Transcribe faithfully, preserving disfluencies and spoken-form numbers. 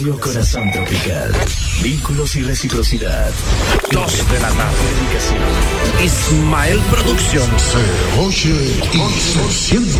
Radio Corazón Tropical. Vínculos y reciprocidad. Dos de la tarde. Ismael Productions. Se oye y se siente.